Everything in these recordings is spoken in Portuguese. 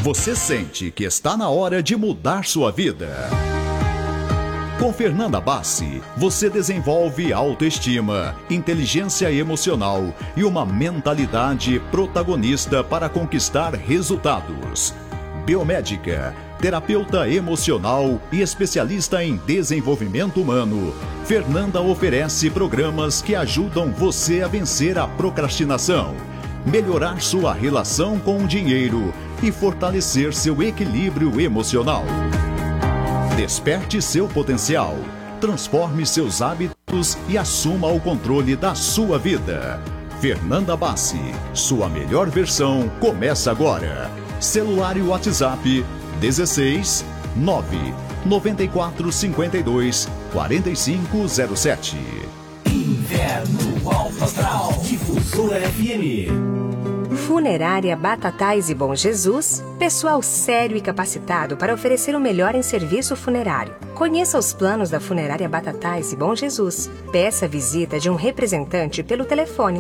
Você sente que está na hora de mudar sua vida? Com Fernanda Bassi, você desenvolve autoestima, inteligência emocional e uma mentalidade protagonista para conquistar resultados. Biomédica, terapeuta emocional e especialista em desenvolvimento humano, Fernanda oferece programas que ajudam você a vencer a procrastinação, melhorar sua relação com o dinheiro e fortalecer seu equilíbrio emocional. Desperte seu potencial, transforme seus hábitos e assuma o controle da sua vida. Fernanda Bassi, sua melhor versão começa agora. Celular e WhatsApp 16 9 94 52 4507. Inverno Alto Astral, Difusora FM. Funerária Batatais e Bom Jesus, pessoal sério e capacitado para oferecer o melhor em serviço funerário. Conheça os planos da Funerária Batatais e Bom Jesus. Peça a visita de um representante pelo telefone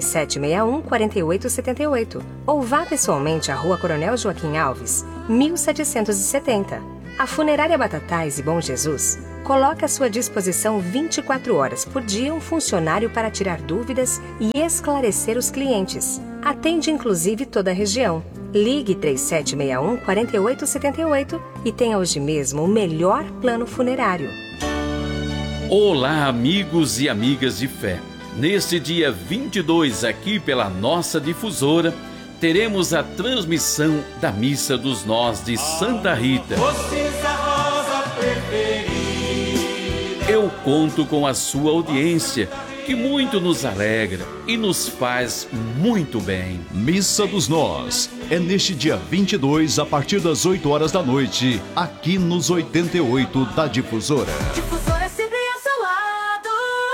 3761-4878 ou vá pessoalmente à Rua Coronel Joaquim Alves, 1770. A Funerária Batatais e Bom Jesus coloca à sua disposição 24 horas por dia um funcionário para tirar dúvidas e esclarecer os clientes. Atende inclusive toda a região. Ligue 3761-4878 e tenha hoje mesmo o melhor plano funerário. Olá, amigos e amigas de fé. Neste dia 22, aqui pela nossa difusora, teremos a transmissão da Missa dos Nós de Santa Rita. Eu conto com a sua audiência, que muito nos alegra e nos faz muito bem. Missa dos Nós é neste dia 22, a partir das 8 horas da noite, aqui nos 88 da Difusora. Difusora sempre ao seu lado.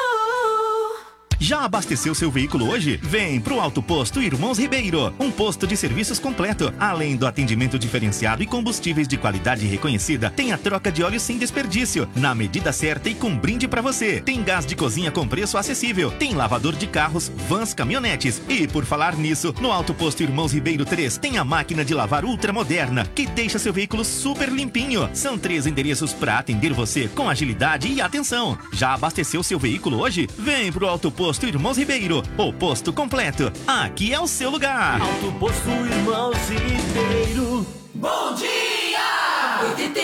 Já abasteceu seu veículo hoje? Vem pro Auto Posto Irmãos Ribeiro, um posto de serviços completo. Além do atendimento diferenciado e combustíveis de qualidade reconhecida, tem a troca de óleo sem desperdício, na medida certa e com brinde pra você. Tem gás de cozinha com preço acessível, tem lavador de carros, vans, caminhonetes. E por falar nisso, no Auto Posto Irmãos Ribeiro 3 tem a máquina de lavar ultramoderna, que deixa seu veículo super limpinho. São 3 endereços pra atender você com agilidade e atenção. Já abasteceu seu veículo hoje? Vem pro Auto Posto Irmãos Ribeiro, o posto completo. Aqui é o seu lugar. Auto Posto Irmãos Ribeiro. Bom dia!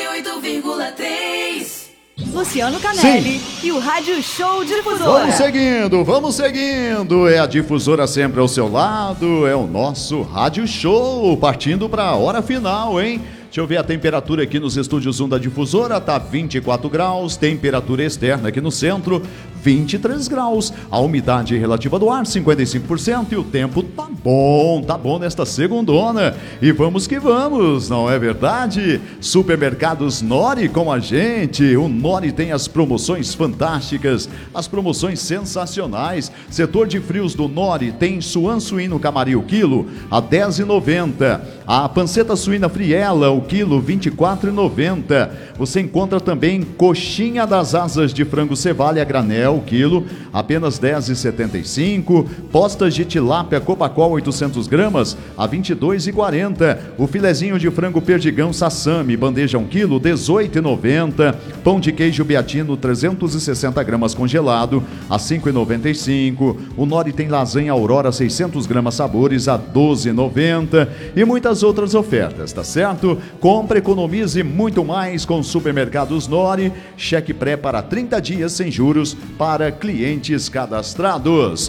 88,3. Luciano Canelli e o Rádio Show Difusora. Vamos seguindo. É a Difusora sempre ao seu lado. É o nosso Rádio Show, partindo para a hora final, hein? Deixa eu ver a temperatura aqui nos estúdios 1 da Difusora, tá 24 graus, temperatura externa aqui no centro, 23 graus, a umidade relativa do ar, 55%, e o tempo tá bom nesta segundona, e vamos que vamos, não é verdade? Supermercados Nori com a gente, o Nori tem as promoções fantásticas, as promoções sensacionais. Setor de frios do Nori tem suan suíno camarim o quilo a R$10,90, a panceta suína friela o quilo R$24,90. Você encontra também coxinha das asas de frango cevalha a granel o quilo apenas R$10,75. Postas de tilápia Copacol 800 gramas a R$22,40. O filezinho de frango perdigão sassami bandeja 1 quilo R$18,90. Pão de queijo beatino 360 gramas congelado a R$5,95. O Nori tem lasanha Aurora 600 gramas sabores a R$12,90 e muitas outras ofertas, tá certo? Compre, economize muito mais com Supermercados Nori. Cheque pré para 30 dias sem juros para clientes cadastrados.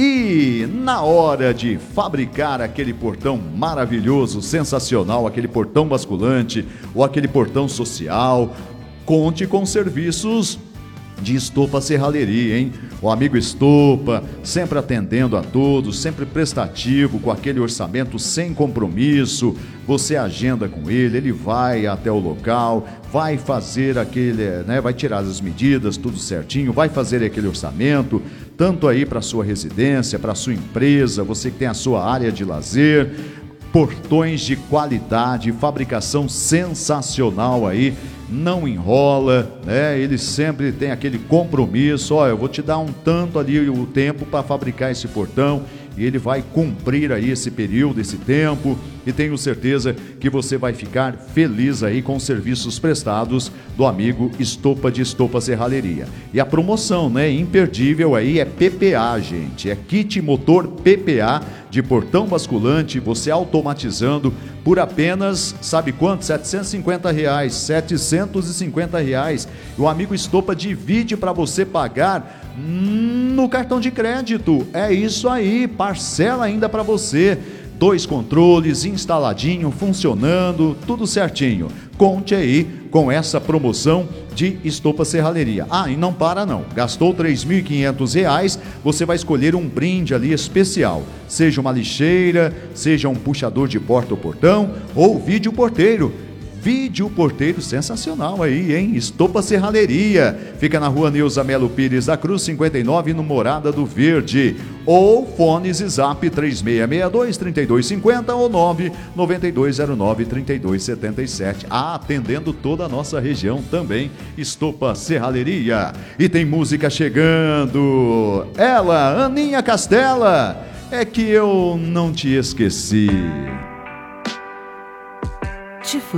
E na hora de fabricar aquele portão maravilhoso, sensacional, aquele portão basculante ou aquele portão social, conte com serviços de Estopa Serralheria, hein? O amigo Estopa, sempre atendendo a todos, sempre prestativo, com aquele orçamento sem compromisso. Você agenda com ele, ele vai até o local, vai fazer aquele, vai tirar as medidas, tudo certinho, vai fazer aquele orçamento, tanto aí para sua residência, para sua empresa, você que tem a sua área de lazer. Portões de qualidade, fabricação sensacional aí, não enrola, né? Ele sempre tem aquele compromisso, eu vou te dar um tanto ali o tempo para fabricar esse portão E ele vai cumprir aí esse período, esse tempo, e tenho certeza que você vai ficar feliz aí com os serviços prestados do amigo Estopa de Estopa Serralheria. E a promoção, né, imperdível aí é PPA, gente, é kit motor PPA de portão basculante, você automatizando por apenas, sabe quanto? R$750, R$750. E o amigo Estopa divide para você pagar no cartão de crédito. É isso aí, parcela ainda para você. 2 controles instaladinho, funcionando, tudo certinho. Conte aí com essa promoção de Estopa Serralheria. Ah, e não para não. Gastou R$3.500, você vai escolher um brinde ali especial. Seja uma lixeira, seja um puxador de porta-portão ou vídeo porteiro. Vídeo porteiro sensacional aí, hein? Estopa Serralheria. Fica na rua Neuza Melo Pires da Cruz, 59, no Morada do Verde. Ou fones e zap 3662-3250 ou 99209-3277. Atendendo toda a nossa região também, Estopa Serralheria. E tem música chegando. Ela, Aninha Castela, é que eu não te esqueci.